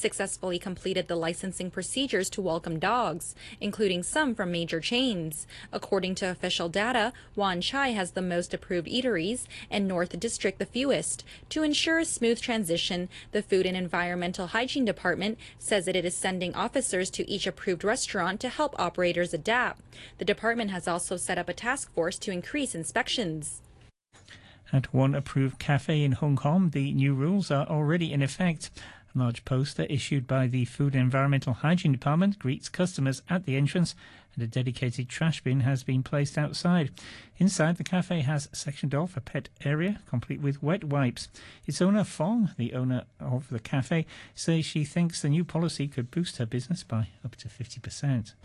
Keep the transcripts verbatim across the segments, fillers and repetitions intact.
successfully completed the licensing procedures to welcome dogs, including some from major chains. According to official data, Wan Chai has the most approved eateries and North District the fewest. To ensure a smooth transition, the Food and Environmental Hygiene Department says that it is sending officers to each approved restaurant to help operators adapt. The department has also set up a task force to increase inspections. At one approved cafe in Hong Kong, the new rules are already in effect. A large poster issued by the Food and Environmental Hygiene Department greets customers at the entrance, and a dedicated trash bin has been placed outside. Inside, the cafe has sectioned off a pet area complete with wet wipes. Its owner, Fong, the owner of the cafe, says she thinks the new policy could boost her business by up to fifty percent.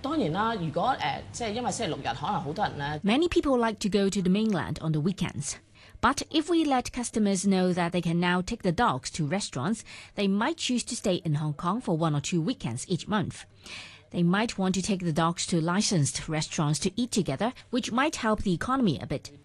Many people like to go to the mainland on the weekends. But if we let customers know that they can now take the dogs to restaurants, they might choose to stay in Hong Kong for one or two weekends each month. They might want to take the dogs to licensed restaurants to eat together, which might help the economy a bit.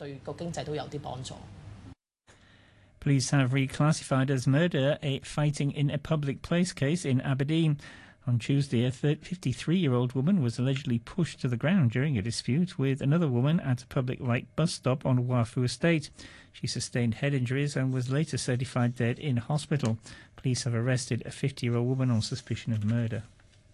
Police have reclassified as murder a fighting in a public place case in Aberdeen. On Tuesday, a fifty-three-year-old woman was allegedly pushed to the ground during a dispute with another woman at a public light bus stop on Wah Fu Estate. She sustained head injuries and was later certified dead in hospital. Police have arrested a fifty-year-old woman on suspicion of murder.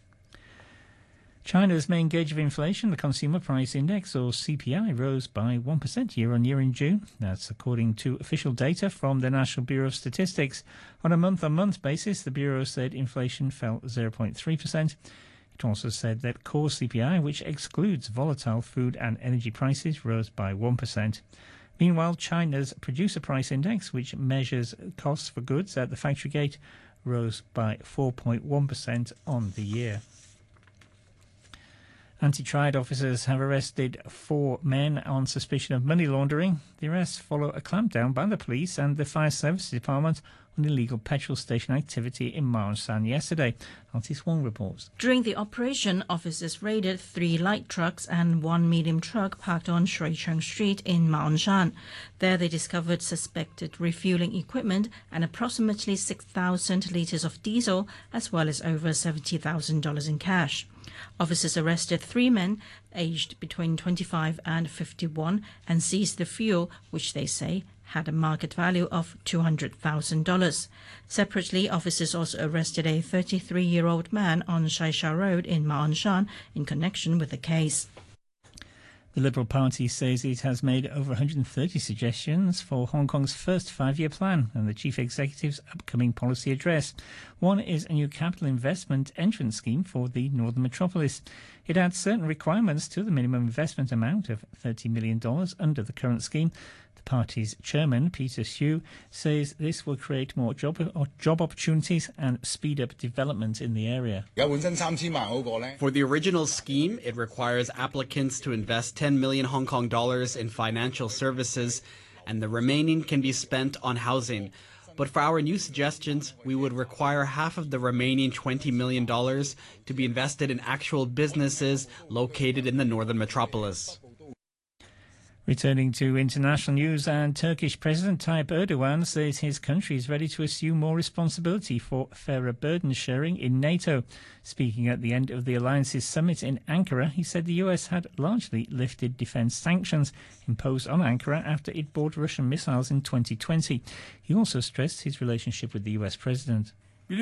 China's main gauge of inflation, the Consumer Price Index, or C P I, rose by one percent year-on-year in June. That's according to official data from the National Bureau of Statistics. On a month-on-month basis, the Bureau said inflation fell zero point three percent. It also said that core C P I, which excludes volatile food and energy prices, rose by one percent. Meanwhile, China's Producer Price Index, which measures costs for goods at the factory gate, rose by four point one percent on the year. Anti-trade officers have arrested four men on suspicion of money laundering. The arrests follow a clampdown by the police and the Fire Services Department on illegal petrol station activity in Ma On Shan yesterday. Artist Wong reports. During the operation, officers raided three light trucks and one medium truck parked on Shui Chung Street in Ma On Shan. There they discovered suspected refueling equipment and approximately six thousand litres of diesel, as well as over seventy thousand dollars in cash. Officers arrested three men aged between twenty-five and fifty-one and seized the fuel, which they say had a market value of two hundred thousand dollars. Separately, officers also arrested a thirty-three-year-old man on Shai Sha Road in Ma On Shan in connection with the case. The Liberal Party says it has made over one hundred thirty suggestions for Hong Kong's first five-year plan and the Chief Executive's upcoming policy address. One is a new capital investment entrance scheme for the Northern Metropolis. It adds certain requirements to the minimum investment amount of thirty million dollars under the current scheme. The party's chairman, Peter Hsu, says this will create more job, job opportunities and speed up development in the area. For the original scheme, it requires applicants to invest ten million Hong Kong dollars in financial services, and the remaining can be spent on housing. But for our new suggestions, we would require half of the remaining twenty million dollars to be invested in actual businesses located in the Northern Metropolis. Returning to international news, and Turkish President Tayyip Erdogan says his country is ready to assume more responsibility for fairer burden sharing in NATO. Speaking at the end of the alliance's summit in Ankara, he said the U S had largely lifted defence sanctions imposed on Ankara after it bought Russian missiles in twenty twenty. He also stressed his relationship with the U S president.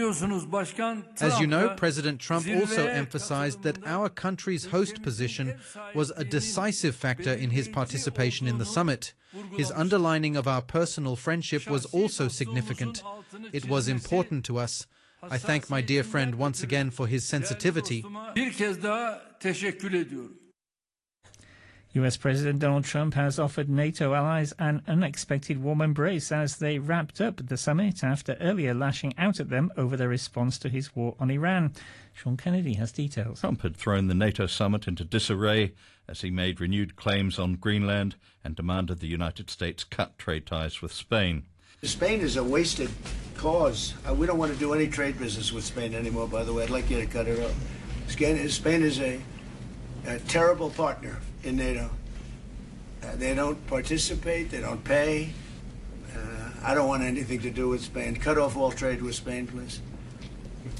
As you know, President Trump also emphasized that our country's host position was a decisive factor in his participation in the summit. His underlining of our personal friendship was also significant. It was important to us. I thank my dear friend once again for his sensitivity. U S President Donald Trump has offered NATO allies an unexpected warm embrace as they wrapped up the summit after earlier lashing out at them over their response to his war on Iran. Sean Kennedy has details. Trump had thrown the NATO summit into disarray as he made renewed claims on Greenland and demanded the United States cut trade ties with Spain. Spain is a wasted cause. Uh, we don't want to do any trade business with Spain anymore, by the way. I'd like you to cut it off. Spain is a, a terrible partner in NATO. Uh, they don't participate, they don't pay. Uh, I don't want anything to do with Spain. Cut off all trade with Spain, please.